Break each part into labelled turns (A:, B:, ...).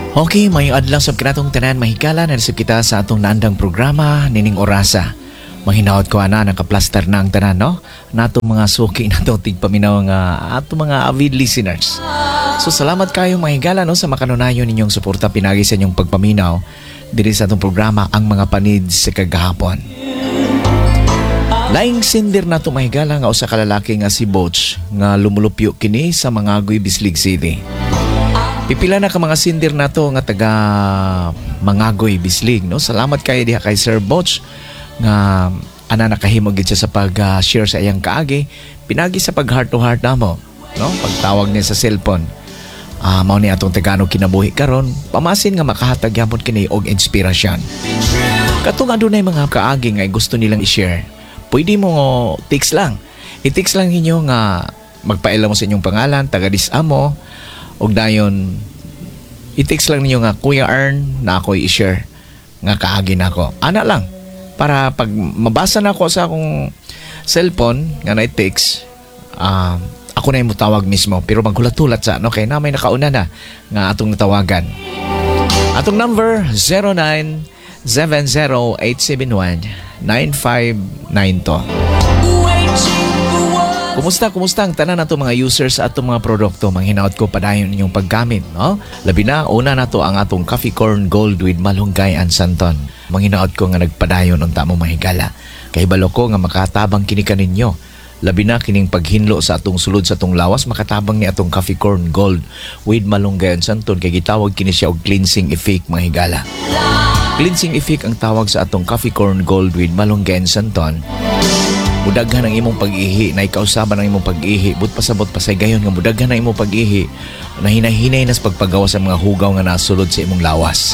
A: Okay, may adlaw sa kinatong tanan mahigala na sa kita sa atong naandang programa nining orasa. Mahinaot ko ana nakaplaster na ang tanan no. Nato mga suki nato tigpaminaw nga ato mga avid listeners. So salamat kayo mahigala no sa makanunayon ninyong suporta pinagi sa inyong pagpaminaw diri sa atong programa ang mga panid sa kagahapon. Laing sindir nato mahigala nga usa ka lalaki nga si Butch nga lumulupyo kini sa Mangagoy, Bislig City. Pipila na ka mga sindir nato nga taga Mangagoy, Bislig, no? Salamat kayo diha kay Sir Butch nga ana nakahimog gid siya sa pag-share sa iyang kaagi, pinagi sa pag-heart to heart namo, no? Pagtawag niya sa cellphone. Mao ni atong Tagano kinabuhi karon, pamasin nga makahatag gyapon kini og inspirasyon. Katong adunay mga kaagi nga gusto nilang i-share, pwede mo text lang. I-text lang ninyo nga magpaila mo sa inyong pangalan, taga-dis mo. Og dayon i-text lang ninyo nga Kuya Ern na ako i-share nga kaagi na ako. Ana lang para pag mabasa na ako sa akong cellphone nga na i-text, ako na yung tawag mismo pero maghulat-hulat sa kay na may nakauna na nga atong natawagan. Atong number 0970-871-9592. Kumusta ang tanan nato mga users sa atong mga produkto? Manghinaot ko padayon inyong paggamit, no? Labi na, una nato ang atong Coffee Corn Gold with Malunggay and Santon. Manghinaot ko nga nagpadayon unta mo mahigala. Kay balo ko nga makatabang kini kaninyo. Labi na kining paghinlo sa atong sulod sa atong lawas, makatabang ni atong Coffee Corn Gold with Malunggay and Santon kay gitawag kini siya og cleansing effect mahigala. Cleansing effect ang tawag sa atong Coffee Corn Gold with Malunggay and Santon. Mudaghan ang imong pag-ihi, na ikausaban ang imong pag-ihi, but pasabot pasay gayon nga mudaghan ang imong pag-ihi, na hinay-hinay nas pagpagawa sa mga hugaw nga nasulod sa imong lawas.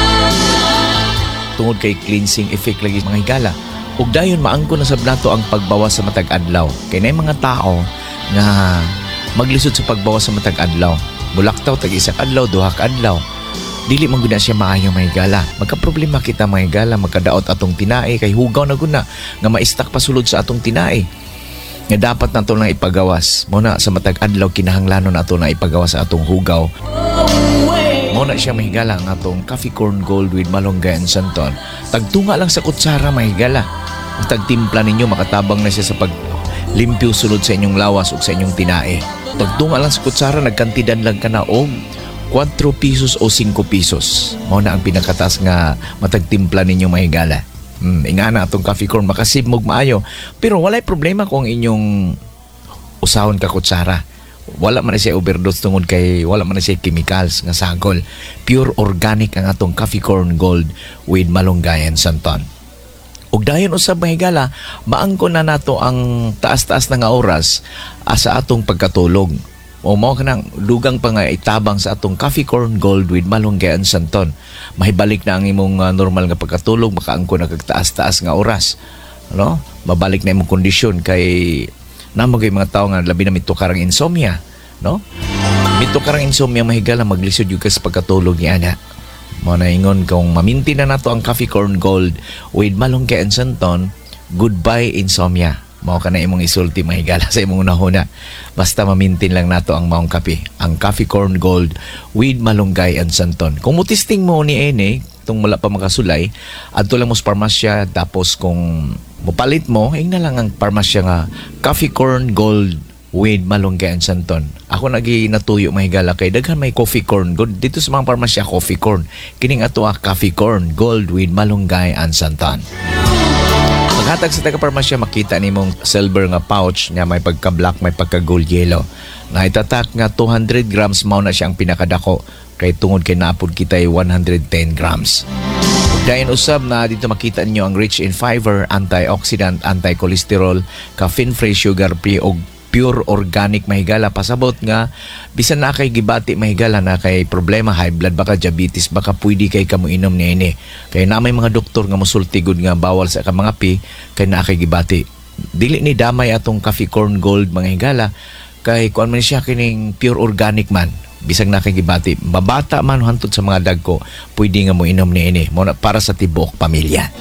A: Tungod kay cleansing effect lagi mga higala, ug dayon maangko na sab nato ang pagbawas sa matag adlaw. Kay nay mga tao nga maglisod sa pagbawas sa matag adlaw. Bulaktaw tag isa ka adlaw, duha ka adlaw. Dili man gud na siya maayo mahigala. Magka-problema kita mahigala, magkadaot atong tinai kay hugaw na gud na nga maistak pasulod sa atong tinai. Nga dapat nato lang ipagawas. Muna sa matag adlaw kinahanglanon nato na ipagawas sa atong hugaw. Muna siya mahigala ang atong Coffee Corn Gold with Malunggay and Santon. Tagtunga lang sa kutsara mahigala. Ang tagtimpla ninyo makatabang na siya sa paglimpyo sulod sa inyong lawas ug sa inyong tinai. Tagtunga lang sa kutsara, nagkantidan lang ka na og 4 pesos o 5 pesos. Mao na ang pinakataas nga matagtimpla ninyo mahigala. Ingana atong coffee corn makasibmog maayo. Pero walay problema kung inyong usahon ka kutsara. Wala man na siya overdose tungod kay wala man na siya chemicals nga sagol. Pure organic ang atong Coffee Corn Gold with Malunggay and Santon. Ug dayon usab mahigala, maangko na nato ang taas-taas na nga oras sa atong pagkatulog. O mao kanang dugang pa nga itabang sa atong Coffee Corn Gold with Malunggay and Santon. Mahibalik na ang imong normal nga pagkatulog, makaangko na kag taas-taas nga oras. No? Mabalik na imong kondisyon kay namo kay mga tao nga labi na mito karang insomnia, no? Mito karang insomnia mahigala maglisod yung sa pagkatulog niya. Mao na ingon kung maminti na nato ang Coffee Corn Gold with Malunggay and Santon, goodbye insomnia. Mao ka na imong isulti mahigala sa imong unahuna. Basta mamintin lang nato ang maong kape, ang Coffee Corn Gold with Malunggay and Santon. Kung mutisting mo ni ene, itong wala pa makasulay, adto lang mo sa parmasya, tapos kung mupalit mo, na lang ang parmasya nga Coffee Corn Gold with Malunggay and Santon. Ako nagi natuyo mahigala kay daghan may Coffee Corn Gold dito sa mga parmasya Coffee Corn. Kining ato Coffee Corn Gold with Malunggay and Santon. Paghatag sa taga-parmasya, makita ni mong silver nga pouch nga may pagka-black, may pagka-gold yellow. Na itatak nga 200 grams, mao na siya ang pinakadako. Kay tungod kay naapod kita ay 110 grams. Dayon usab na dito makita niyo ang rich in fiber, antioxidant, anti-cholesterol, caffeine-free, sugar-free o pure organic mahigala. Pasabot nga bisan na kay gibati mahigala na kay problema high blood baka diabetes baka pwede kay kamo inom niini. Kay na may mga doktor nga mosultigod nga bawal sa ka mga pi kay na kay gibati. Dili ni damay atong Coffee Corn Gold mga higala kay kuan man siya kining pure organic man. Bisag na kay gibati, babata man hantod sa mga dagko, pwede nga mo inom niini. Mo para sa tibuok pamilya.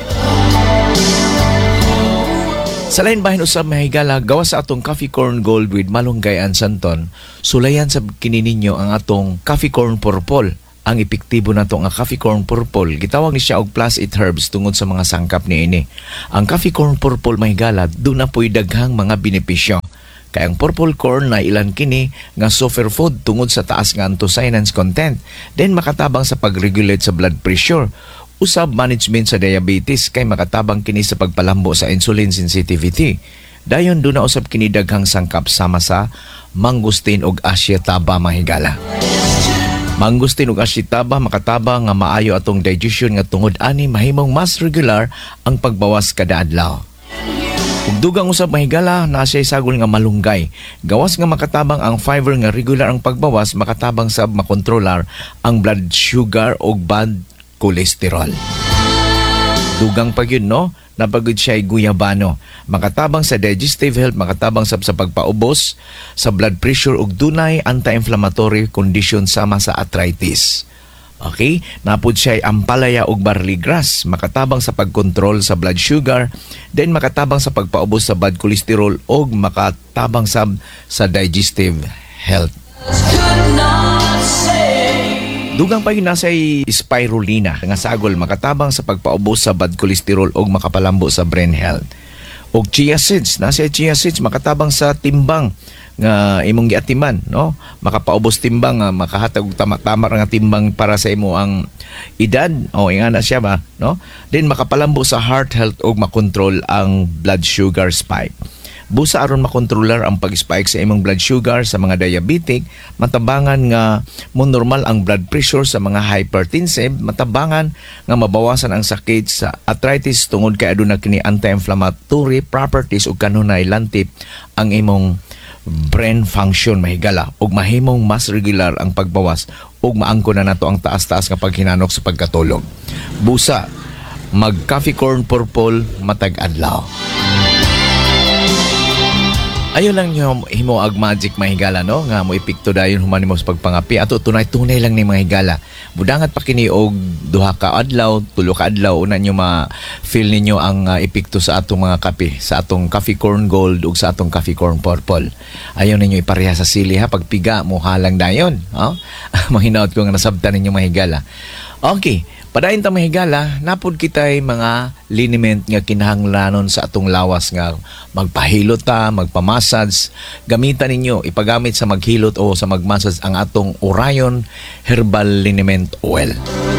A: Sa lain bahin usab mahigala, gawa sa atong Coffee Corn Gold with Malunggay and Santon, sulayan sa kini ninyo ang atong Coffee Corn Purple ang epektibo nato nga coffee corn purple. Gitawag ni siya og plus 8 herbs tungod sa mga sangkap niini. Ang coffee corn purple mahigala doon na po'y daghang mga benepisyo. Kaya ang purple corn na ilan kini nga superfood tungod sa taas nga anthocyanins content. Then makatabang sa pag-regulate sa blood pressure. Usab management sa diabetes kay makatabang kini sa pagpalambo sa insulin sensitivity. Dayon doon na usab kini daghang sangkap sama sa mangustin ug asyetaba mahigala. Mangustin ug asyetaba makatabang nga maayo atong digestion nga tungod ani mahimong mas regular ang pagbawas kada adlaw. Ug dugang usab mahigala na siya sagol nga malunggay. Gawas nga makatabang ang fiber nga regular ang pagbawas makatabang sab makontrolar ang blood sugar ug bad cholesterol. Dugang pag yun, no? Napagod siya ay guyabano. Makatabang sa digestive health, makatabang sa pagpaubos, sa blood pressure ug dunay anti-inflammatory condition sama sa arthritis. Okay? Napod siya ay ampalaya ug barley grass, makatabang sa pagkontrol sa blood sugar, then makatabang sa pagpaubos sa bad cholesterol ug makatabang sa digestive health. Dugang pa yun nasa'y spirulina nga sagol makatabang sa pagpaubos sa bad cholesterol o makapalambo sa brain health. O chia seeds, nasa'y chia seeds makatabang sa timbang nga imong giatiman, no? Makapaubos timbang, makahatag og tama-tama nga timbang para sa imo ang edad o ingana siya ba, no? Then makapalambo sa heart health o makontrol ang blood sugar spike. Busa aron makontrolar ang pag-spike sa imong blood sugar sa mga diabetic, matabangan nga mo normal ang blood pressure sa mga hypertensive, matabangan nga mabawasan ang sakit sa arthritis tungod kay aduna kini anti-inflammatory properties ug kanunay lantip ang imong brain function mahigala ug mahimong mas regular ang pagbawas ug maangko na nato ang taas-taas nga paghinanok sa pagkatulog. Busa mag coffee corn purple matag adlaw. Ayo lang nyo himo ag magic mahigala, no? Nga mo epekto dayon human nimo sa pagpangapi. Ato tunay-tunay lang ni mahigala. Budangat pa kini og duha ka adlaw, tulo ka adlaw una nyo ma-feel ninyo ang epekto sa atong mga kape, sa atong coffee corn gold ug sa atong coffee corn purple. Ayaw ninyo ipareha sa sili ha pagpiga mo halang dayon, oh? Mahinaot ko nga nasabtan ninyo mahigala. Okay. Padayon ta mahigala, napod kitay mga liniment nga kinahanglanon sa atong lawas nga magpahilot ta, magpamassage. Gamitan ninyo, ipagamit sa maghilot o sa magmassage ang atong Orion Herbal Liniment Oil.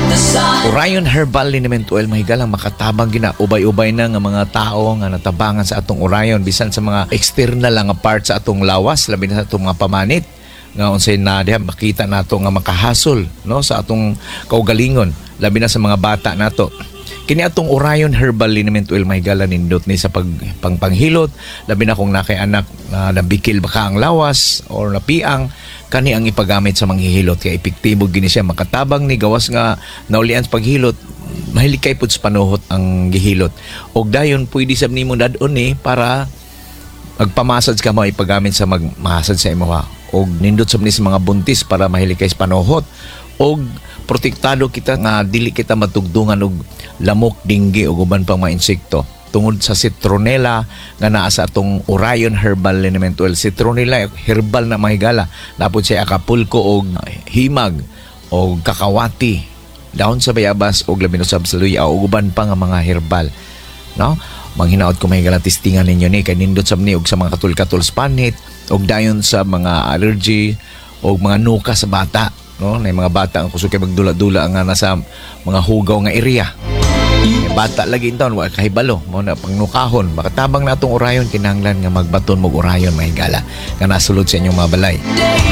A: Orion Herbal Liniment Oil mahigala makatabang gina ubay-ubay na nga mga tao nga natabangan sa atong Orion bisan sa mga external nga part sa atong lawas, labi na sa atong mga pamanit. Nga unsay na diha makita nato nga makahasol, no, sa atong kaugalingon labi na sa mga bata nato. Kini atong Orion Herbal Liniment Oil mahigala nindot ni sa pangpanghilot labi na kung nakay anak na nabikil baka ang lawas or napiang kani ang ipagamit sa manghihilot kay epektibo gini siya makatabang ni gawas nga naulian sa paghilot mahilikay pud sa panuhot ang gihilot og dayon pwede sab nimo dadon ni para magpamassage ka mo ipagamit sa magmassage sa imo ha. Og nindot sab ni sa mga buntis para mahilikay sa panuhot og protektado kita nga dili kita matugdungan og lamok, dinggi ug uban pang mga insekto tungod sa citronella nga naa sa atong Orion Herbal Liniment Oil. Citronella herbal na mahigala, napod siya akapulko og himag og kakawati, dahon sa bayabas og labi sa luya ug uban pa nga mga herbal, no? Manghinaot ko mahigala testingan ninyo ni kay nindot sab ni og sa mga katul-katul panit og dayon sa mga allergy og mga nuka sa bata, no? Na mga bata ang kusog kay magdula-dula nga nasa mga hugaw nga area. Bata lagi inton wa kahibalo mo na pangnukahon makatabang natong Orion kinahanglan nga magbaton mo Orion mahigala nga nasulod sa inyong mga balay.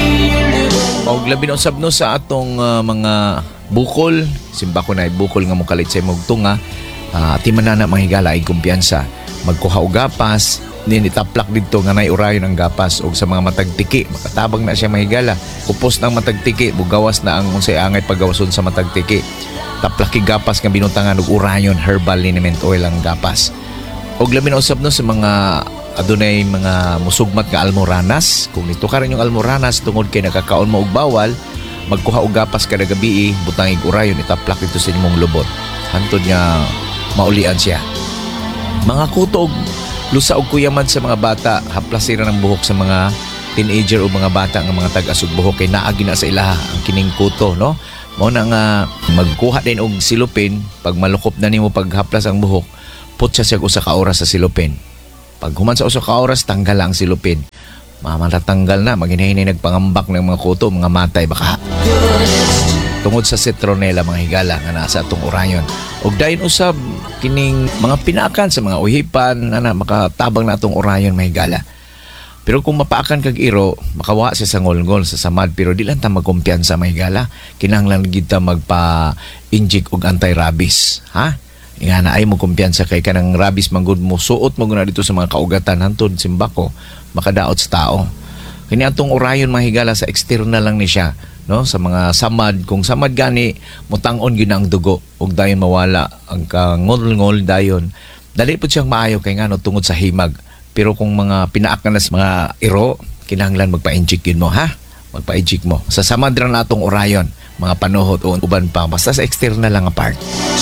A: Og labi na usab no sa atong mga bukol, simba ko na bukol nga mo kalit sa imong tunga. Timan na mahigala ay kumpiyansa magkuha og gapas din itaplak dito nga nay Orion ang gapas og sa mga matagtiki makatabang na siya mahigala upos ng matagtiki bugawas na ang unsay angay paggawason sa matagtiki taplaki gapas nga binutangan og Orion Herbal Liniment Oil ang gapas og labi na usab no sa mga adunay mga musugmat nga almoranas kung nito ka rin yung almoranas tungod kay nakakaon mo og bawal magkuha og gapas kada gabi butang ig Orion itaplak dito sa imong lubot hantod nga maulian siya. Mga kuto og lusa og kuyaman sa mga bata, haplasira ng buhok sa mga teenager o mga bata nga mga tag-asog buhok kay naagi na sa ilaha ang kining kuto, no? Mao na nga magkuha din og silupin, pag malukop na nimo paghaplas ang buhok, put siya usa ka oras sa silupin. Pag human sa usa ka oras, tanggal lang ang silupin. Matatanggal na, maghinay nagpangambak ng mga kuto, mga matay baka. Tungod sa citronella mga higala nga nasa atong orayon. Og dayon usab kining mga pinaakan sa mga uhipan ana makatabang na atong orayon mga higala. Pero kung mapaakan kag iro, makawa siya sa ngolngol sa samad pero di lang ta magkumpiyansa mga higala. Kinahanglan gid ta magpa-inject og anti-rabies, ha? Nga na ay mo kumpiyansa kay kanang rabies manggod mo suot mo guna dito sa mga kaugatan hantod simbako makadaot sa tao. Kini atong orayon mga higala sa external lang ni siya, no, sa mga samad. Kung samad gani mutang-on gyud ang dugo ug dayon mawala ang kangol-ngol dayon. Dali pud siyang maayo kay ngano tungod sa himag. Pero kung mga pinaakan na sa mga iro, kinahanglan magpa-inject yun mo, ha? Magpa-inject mo. Sa samad ra na atong orayon, mga panuhot o uban pa, basta sa external lang ang part.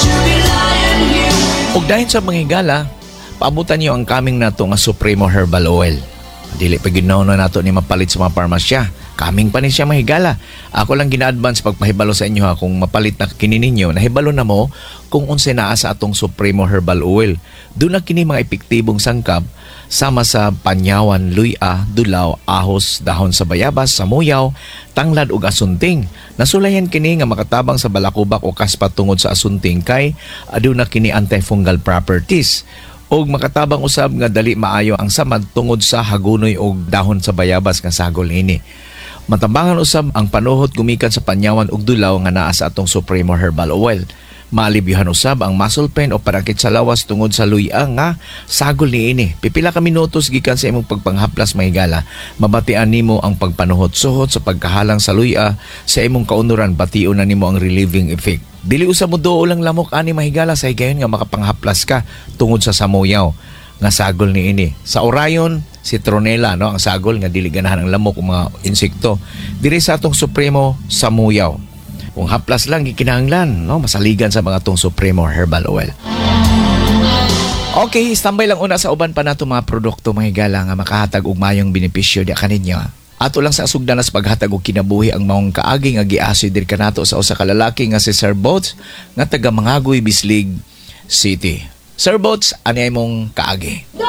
A: Ug dahil sa mga higala, paabutan niyo ang kaming nato nga Supremo Herbal Oil. Dili pa ginaw na nato ni mapalit sa mga parmasya. Kaming pa ni siya mahigala. Ako lang gina-advance pagpahibalo sa inyo ha, kung mapalit na kini ninyo, nahibalo na mo kung unsay naa sa atong Supremo Herbal Oil. Doon na kini mga epektibong sangkap sama sa panyawan, luya, dulaw, ahos, dahon sa bayabas, samuyaw, tanglad ug asunting. Nasulayan kini nga makatabang sa balakubak o kaspat tungod sa asunting kay aduna kini antifungal properties. Og makatabang usab nga dali maayo ang samad tungod sa hagunoy og dahon sa bayabas nga sagol ini. Matambangan usab ang panuhot gumikan sa panyawan ug dulaw nga naa sa atong Supremo Herbal Oil. Maalibyuhan usab ang muscle pain o parakit sa lawas tungod sa luya nga sagol niini. Pipila ka minutos gikan sa imong pagpanghaplas mahigala, mabatian nimo ang pagpanuhot suhot sa pagkahalang sa luya sa imong kaunuran, bation na nimo ang relieving effect. Dili usab mo duol lang lamok ani mahigala sa higayon nga makapanghaplas ka tungod sa samuyaw nga sagol niini. Sa orayon, citronella, no, ang sagol nga dili ganahan ang lamok o mga insekto. Diri sa atong Supremo, samuyaw. Kung haplas lang gikinahanglan, no, masaligan sa mga tong Supremo Herbal Oil. Okay, standby lang una sa uban pa nato mga produkto mga higala nga makahatag og mayong benepisyo di kaninyo. Ato lang sa asugdan sa paghatag og kinabuhi ang maong kaagi nga giasoy dir kanato sa usa ka lalaki nga si Sir Boats nga taga Mangagoy, Bislig City. Sir Boats, ani mong kaagi?